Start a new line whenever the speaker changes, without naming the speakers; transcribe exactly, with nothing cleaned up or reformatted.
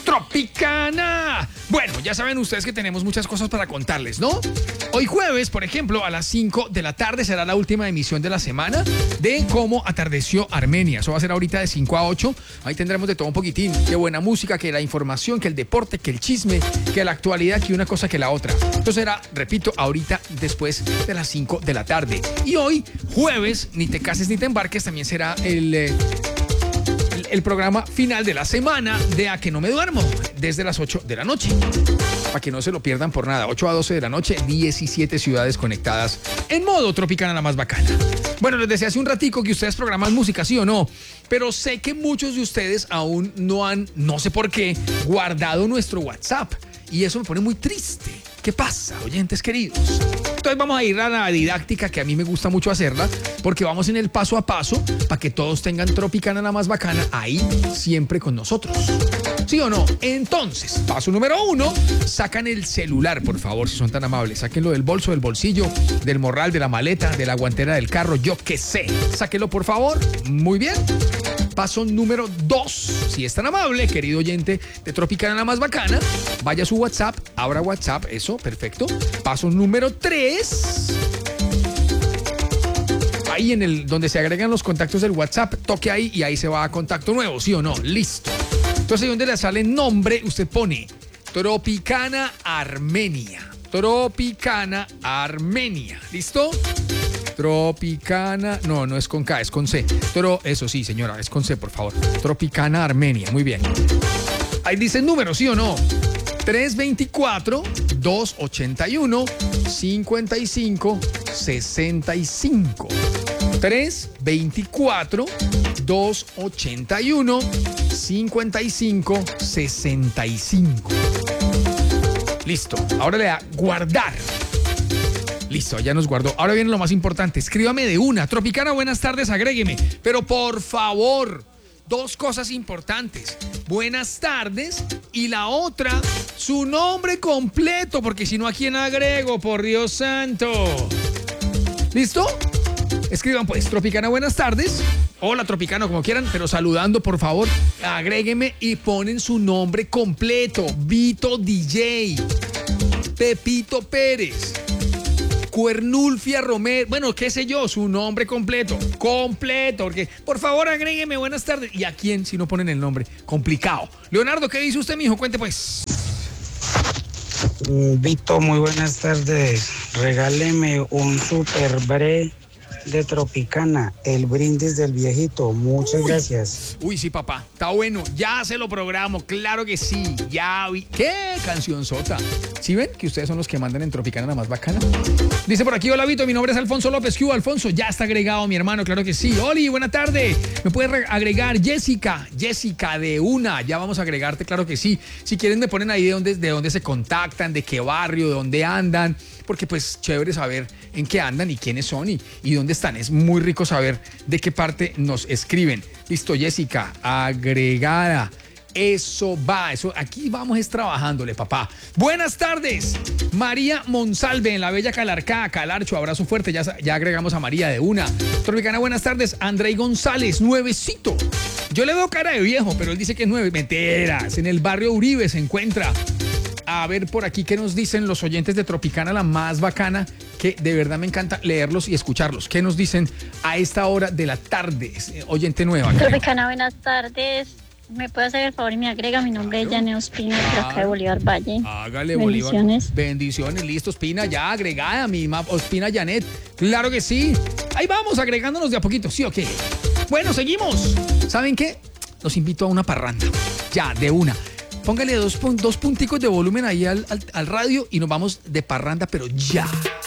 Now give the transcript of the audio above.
Tropicana. Bueno, ya saben ustedes que tenemos muchas cosas para contarles, ¿no? Hoy jueves, por ejemplo, a las cinco de la tarde será la última emisión de la semana de Cómo atardeció Armenia. Eso va a ser ahorita de cinco a ocho. Ahí tendremos de todo un poquitín. Qué buena música, que la información, que el deporte, que el chisme, que la actualidad, que una cosa que la otra. Entonces será, repito, ahorita después de las cinco de la tarde. Y hoy, jueves, ni te cases ni te embarques, también será el... Eh, el programa final de la semana de A Que No Me Duermo, desde las ocho de la noche. Para que no se lo pierdan por nada. ocho a doce de la noche, diecisiete ciudades conectadas en modo Tropicana, la más bacana. Bueno, les decía hace un ratico que ustedes programan música, ¿sí o no? Pero sé que muchos de ustedes aún no han, no sé por qué, guardado nuestro WhatsApp. Y eso me pone muy triste. ¿Qué pasa, oyentes queridos? Entonces vamos a ir a la didáctica, que a mí me gusta mucho hacerla, porque vamos en el paso a paso para que todos tengan Tropicana la más bacana ahí siempre con nosotros. ¿Sí o no? Entonces, paso número uno, sacan el celular, por favor, si son tan amables. Sáquenlo del bolso, del bolsillo, del morral, de la maleta, de la guantera del carro, yo qué sé. Sáquenlo, por favor. Muy bien. Paso número dos, si es tan amable, querido oyente de Tropicana la más bacana, vaya a su WhatsApp, abra WhatsApp, eso, perfecto. Paso número tres, ahí en el donde se agregan los contactos del WhatsApp, toque ahí y ahí se va a contacto nuevo, ¿sí o no? Listo. Entonces, ahí donde le sale nombre, usted pone Tropicana Armenia. Tropicana Armenia. ¿Listo? Tropicana, no, no es con K, es con C. Tro, eso sí, señora, es con C, por favor. Tropicana Armenia, muy bien. Ahí dice el número, ¿sí o no? tres dos cuatro, dos ocho uno, cinco cinco seis cinco. tres dos cuatro, dos ocho uno, cinco cinco seis cinco. Listo, ahora le da guardar. Listo, ya nos guardó. Ahora viene lo más importante. Escríbame de una. Tropicana, buenas tardes, agrégueme. Pero por favor, dos cosas importantes. Buenas tardes y la otra, su nombre completo, porque si no, ¿a quién agrego? Por Dios santo. ¿Listo? Escriban pues, Tropicana, buenas tardes. Hola, Tropicano, como quieran, pero saludando, por favor. Agrégueme y ponen su nombre completo. Vito D J. Pepito Pérez. Cuernulfia Romero, bueno, qué sé yo, su nombre completo, completo, porque por favor agrégueme buenas tardes. ¿Y a quién si no ponen el nombre? Complicado. Leonardo, ¿qué dice usted, mijo? Cuente pues.
Vito, muy buenas tardes. Regáleme un super bre de Tropicana, el brindis del viejito. Muchas uy, gracias.
Uy, sí, papá, está bueno. Ya se lo programo, claro que sí. Ya vi. ¿Qué canción sota? ¿Sí ven que ustedes son los que mandan en Tropicana la más bacana? Dice por aquí, hola Vito, mi nombre es Alfonso López. ¿Qué hubo, Alfonso? Ya está agregado mi hermano, claro que sí. Oli, buena tarde. ¿Me puede agregar Jessica? Jessica de una. Ya vamos a agregarte, claro que sí. Si quieren me ponen ahí de dónde, de dónde se contactan, de qué barrio, de dónde andan. Porque pues chévere saber en qué andan y quiénes son y, y dónde están. Es muy rico saber de qué parte nos escriben. Listo, Jessica, agregada. Eso va, eso aquí vamos es trabajándole, papá. Buenas tardes, María Monsalve en la bella Calarcá, Calarcho, abrazo fuerte, ya, ya agregamos a María de una. Tropicana, buenas tardes, Andrei González, nuevecito. Yo le veo cara de viejo, pero él dice que es nueve. Mentiras, en el barrio Uribe se encuentra. A ver por aquí qué nos dicen los oyentes de Tropicana, la más bacana, que de verdad me encanta leerlos y escucharlos. ¿Qué nos dicen a esta hora de la tarde? Oyente nueva.
Tropicana, buenas tardes. ¿Me puede hacer el favor y me agrega? Mi nombre es Janet Ospina, de acá de Bolívar Valle.
Hágale,
bendiciones.
Bolívar. Bendiciones, listo, Ospina, ya agregada, mi Ospina Janet. Claro que sí. Ahí vamos, agregándonos de a poquito, ¿sí o qué? Bueno, seguimos. ¿Saben qué? Los invito a una parranda. Ya, de una. Póngale dos, dos punticos de volumen ahí al, al, al radio y nos vamos de parranda, pero ya.